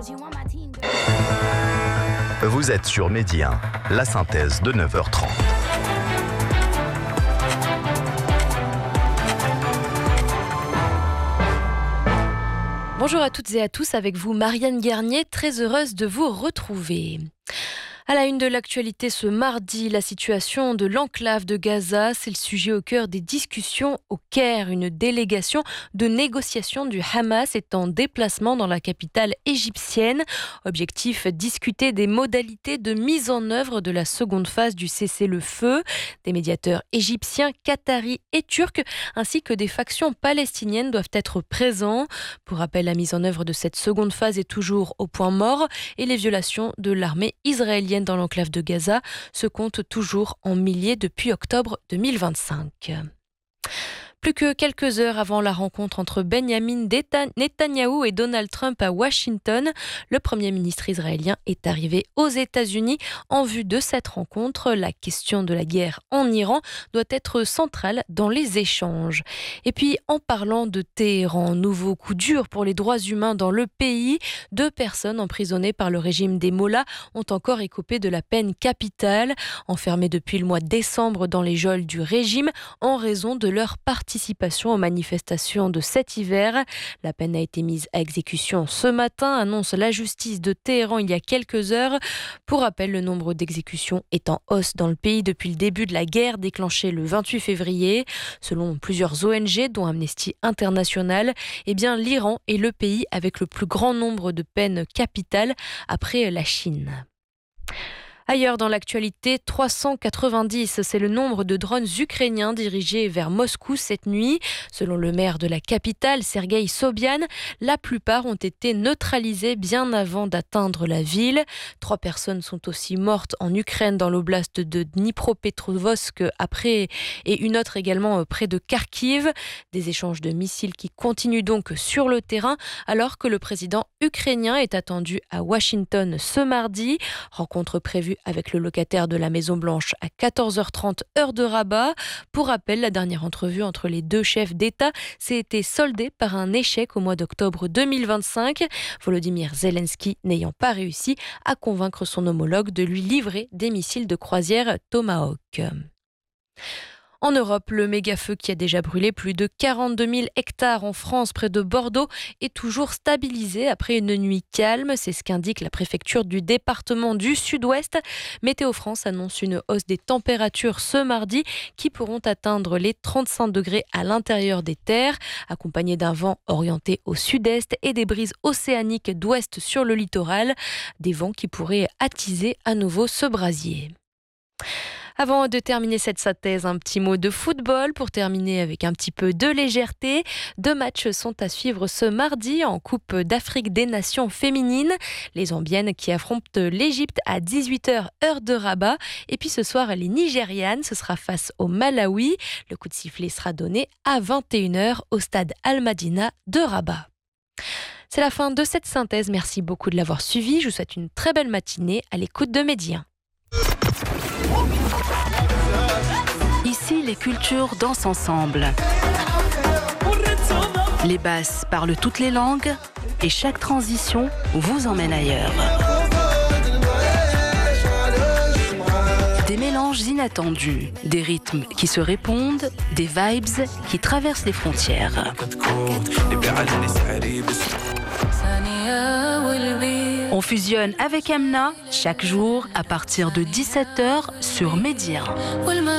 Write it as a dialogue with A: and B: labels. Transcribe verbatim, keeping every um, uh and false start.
A: Vous êtes sur Medi un, la synthèse de neuf heures trente.
B: Bonjour à toutes et à tous, avec vous Marianne Garnier, très heureuse de vous retrouver. À la une de l'actualité ce mardi, la situation de l'enclave de Gaza, c'est le sujet au cœur des discussions au Caire. Une délégation de négociation du Hamas est en déplacement dans la capitale égyptienne. Objectif, discuter des modalités de mise en œuvre de la seconde phase du cessez-le-feu. Des médiateurs égyptiens, qataris et turcs, ainsi que des factions palestiniennes doivent être présents. Pour rappel, la mise en œuvre de cette seconde phase est toujours au point mort et les violations de l'armée israélienne dans l'enclave de Gaza se comptent toujours en milliers depuis octobre deux mille vingt-cinq. Plus que quelques heures avant la rencontre entre Benjamin Netanyahou et Donald Trump à Washington, le Premier ministre israélien est arrivé aux États-Unis en vue de cette rencontre. La question de la guerre en Iran doit être centrale dans les échanges. Et puis, en parlant de Téhéran, nouveau coup dur pour les droits humains dans le pays. Deux personnes emprisonnées par le régime des Mollahs ont encore écopé de la peine capitale, enfermées depuis le mois de décembre dans les geôles du régime en raison de leur participation Participation aux manifestations de cet hiver. La peine a été mise à exécution ce matin, annonce la justice de Téhéran il y a quelques heures. Pour rappel, le nombre d'exécutions est en hausse dans le pays depuis le début de la guerre déclenchée le vingt-huit février. Selon plusieurs O N G, dont Amnesty International, eh bien, l'Iran est le pays avec le plus grand nombre de peines capitales après la Chine. Ailleurs dans l'actualité, trois cent quatre-vingt-dix, c'est le nombre de drones ukrainiens dirigés vers Moscou cette nuit. Selon le maire de la capitale, Sergueï Sobyan, la plupart ont été neutralisés bien avant d'atteindre la ville. Trois personnes sont aussi mortes en Ukraine dans l'oblast de Dnipropetrovsk après et une autre également près de Kharkiv. Des échanges de missiles qui continuent donc sur le terrain alors que le président ukrainien est attendu à Washington ce mardi. Rencontre prévue avec le locataire de la Maison-Blanche à quatorze heures trente heure de Rabat. Pour rappel, la dernière entrevue entre les deux chefs d'État s'est été soldée par un échec au mois d'octobre deux mille vingt-cinq. Volodymyr Zelensky n'ayant pas réussi à convaincre son homologue de lui livrer des missiles de croisière Tomahawk. En Europe, le méga-feu qui a déjà brûlé plus de quarante-deux mille hectares en France près de Bordeaux est toujours stabilisé après une nuit calme. C'est ce qu'indique la préfecture du département du Sud-Ouest. Météo France annonce une hausse des températures ce mardi qui pourront atteindre les trente-cinq degrés à l'intérieur des terres, accompagnés d'un vent orienté au sud-est et des brises océaniques d'ouest sur le littoral. Des vents qui pourraient attiser à nouveau ce brasier. Avant de terminer cette synthèse, un petit mot de football pour terminer avec un petit peu de légèreté. Deux matchs sont à suivre ce mardi en Coupe d'Afrique des Nations féminines. Les Zambiennes qui affrontent l'Égypte à dix-huit heures heure de Rabat. Et puis ce soir, les Nigérianes, ce sera face au Malawi. Le coup de sifflet sera donné à vingt et une heures au stade Al-Madina de Rabat. C'est la fin de cette synthèse. Merci beaucoup de l'avoir suivi. Je vous souhaite une très belle matinée à l'écoute de Medi un.
C: Ici, les cultures dansent ensemble. Les basses parlent toutes les langues et chaque transition vous emmène ailleurs. Des mélanges inattendus, des rythmes qui se répondent, des vibes qui traversent les frontières. On fusionne avec Amna chaque jour à partir de dix-sept heures sur Medi un.